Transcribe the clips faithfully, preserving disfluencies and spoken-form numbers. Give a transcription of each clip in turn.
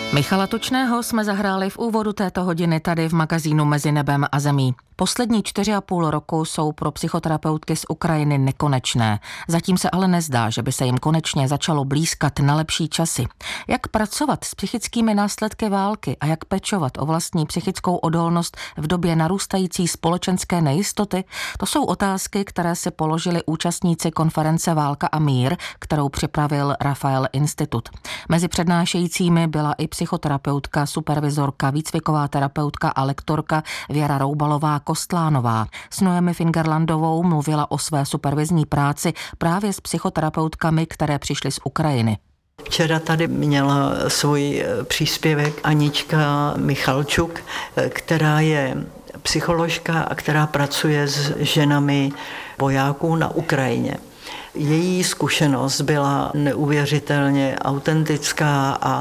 Michala Tučného jsme zahráli v úvodu této hodiny tady v magazínu Mezi nebem a zemí. Poslední čtyři a půl roku jsou pro psychoterapeutky z Ukrajiny nekonečné. Zatím se ale nezdá, že by se jim konečně začalo blýskat na lepší časy. Jak pracovat s psychickými následky války a jak pečovat o vlastní psychickou odolnost v době narůstající společenské nejistoty? To jsou otázky, které si položili účastníci konference Válka a mír, kterou připravil Rafael Institut. Mezi přednášejícími byla i psychoterapeutka, supervizorka, výcviková terapeutka a lektorka Věra Roubalová Kostlánová. S Noemi Fingerlandovou mluvila o své supervizní práci právě s psychoterapeutkami, které přišly z Ukrajiny. Včera tady měla svůj příspěvek Anička Michalčuk, která je psycholožka a která pracuje s ženami vojáků na Ukrajině. Její zkušenost byla neuvěřitelně autentická a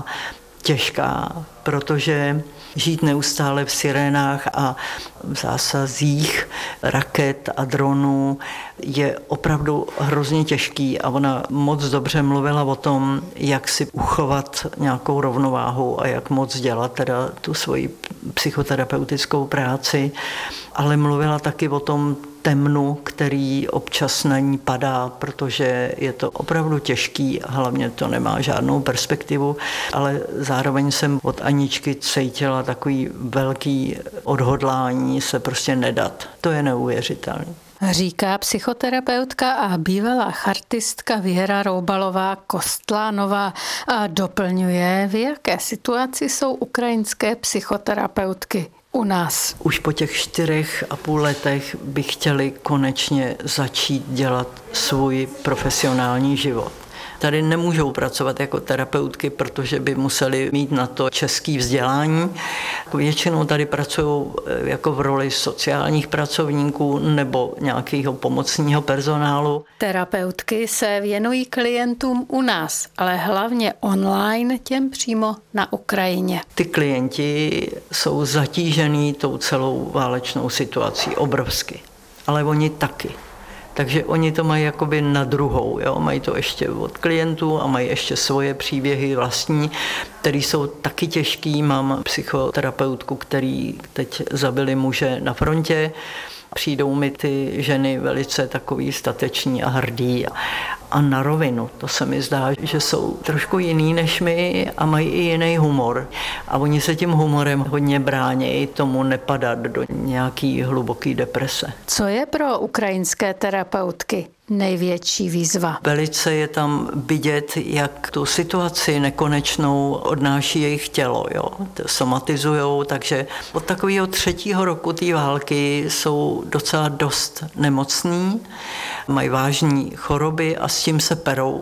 těžká, protože žít neustále v sirénách a v zásazích raket a dronů je opravdu hrozně těžký a ona moc dobře mluvila o tom, jak si uchovat nějakou rovnováhu a jak moc dělat teda tu svoji psychoterapeutickou práci, ale mluvila taky o tom temnu, který občas na ní padá, protože je to opravdu těžký a hlavně to nemá žádnou perspektivu, ale zároveň jsem od Aničky cítila takový velký odhodlání se prostě nedat. To je neuvěřitelné. Říká psychoterapeutka a bývalá chartistka Věra Roubalová Kostlánová a doplňuje, v jaké situaci jsou ukrajinské psychoterapeutky u nás. Už po těch čtyřech a půl letech by chtěli konečně začít dělat svůj profesionální život. Tady nemůžou pracovat jako terapeutky, protože by museli mít na to české vzdělání. Většinou tady pracují jako v roli sociálních pracovníků nebo nějakého pomocného personálu. Terapeutky se věnují klientům u nás, ale hlavně online těm přímo na Ukrajině. Ty klienti jsou zatížený tou celou válečnou situací obrovsky, ale oni taky. Takže oni to mají jakoby na druhou, jo? Mají to ještě od klientů a mají ještě svoje příběhy vlastní, které jsou taky těžký. Mám psychoterapeutku, který teď zabili muže na frontě. Přijdou mi ty ženy velice takový stateční a hrdý a na rovinu. To se mi zdá, že jsou trošku jiný než my a mají i jiný humor. A oni se tím humorem hodně brání tomu nepadat do nějaký hluboký deprese. Co je pro ukrajinské terapeutky největší výzva? Velice je tam vidět, jak tu situaci nekonečnou odnáší jejich tělo. Jo? Somatizujou, takže od takového třetího roku té války jsou docela dost nemocní, mají vážné choroby a s tím se perou.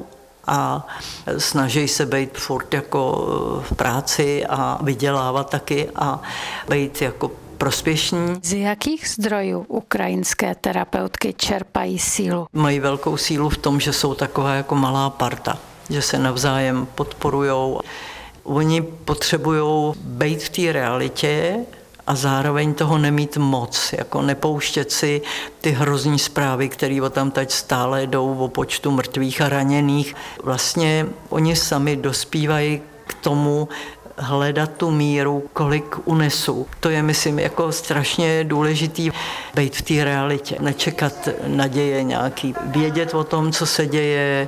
A snaží se být furt jako v práci a vydělávat taky a být jako prospěšní. Z jakých zdrojů ukrajinské terapeutky čerpají sílu? Mají velkou sílu v tom, že jsou taková jako malá parta, že se navzájem podporujou. Oni potřebují být v té realitě a zároveň toho nemít moc, jako nepouštět si ty hrozný zprávy, které o tam teď stále jdou o počtu mrtvých a raněných. Vlastně oni sami dospívají k tomu, hledat tu míru, kolik unesu. To je, myslím, jako strašně důležitý být v té realitě. Nečekat naděje nějaký. Vědět o tom, co se děje,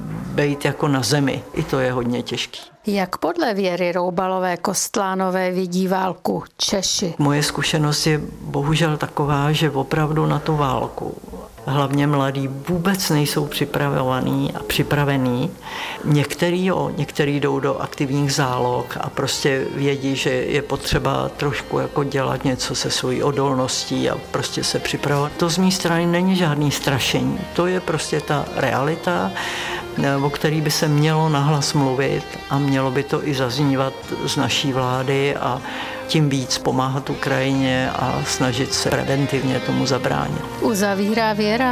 být jako na zemi. I to je hodně těžký. Jak podle Věry Roubalové Kostlánové vidí válku Češi? Moje zkušenost je bohužel taková, že opravdu na tu válku hlavně mladí vůbec nejsou připravovaní a připravení. Některý jo, některý jdou do aktivních záloh a prostě vědí, že je potřeba trošku jako dělat něco se svojí odolností a prostě se připravovat. To z mé strany není žádný strašení. To je prostě ta realita, o který by se mělo nahlas mluvit a mělo by to i zaznívat z naší vlády a tím víc pomáhat Ukrajině a snažit se preventivně tomu zabránit. Uzavírá Věra